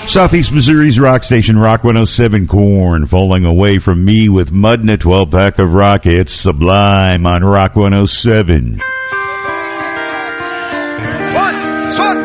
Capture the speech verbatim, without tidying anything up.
Southeast Missouri's rock station, Rock one oh seven. Corn falling away from me with mud and a twelve-pack of rock. It's Sublime on Rock one oh seven. One, two.